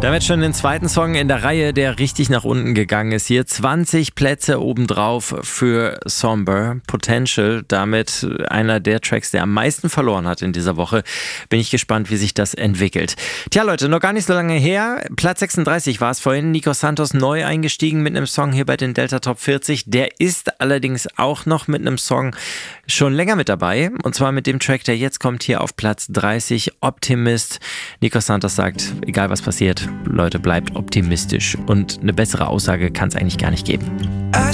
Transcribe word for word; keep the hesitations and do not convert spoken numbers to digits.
Damit schon den zweiten Song in der Reihe, der richtig nach unten gegangen ist. Hier zwanzig Plätze obendrauf für Somber. Potential, damit einer der Tracks, der am meisten verloren hat in dieser Woche. Bin ich gespannt, wie sich das entwickelt. Tja Leute, noch gar nicht so lange her. Platz sechsunddreißig war es vorhin. Nico Santos neu eingestiegen mit einem Song hier bei den Delta Top vierzig. Der ist allerdings auch noch mit einem Song schon länger mit dabei. Und zwar mit dem Track, der jetzt kommt, hier auf Platz dreißig, Optimist. Nico Santos sagt, egal was passiert, Leute, bleibt optimistisch. Und eine bessere Aussage kann es eigentlich gar nicht geben. I